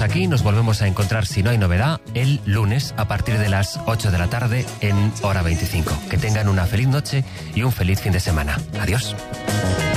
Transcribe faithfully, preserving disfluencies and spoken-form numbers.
aquí, nos volvemos a encontrar, si no hay novedad, el lunes a partir de las ocho de la tarde en Hora veinticinco. Que tengan una feliz noche y un feliz fin de semana. Adiós.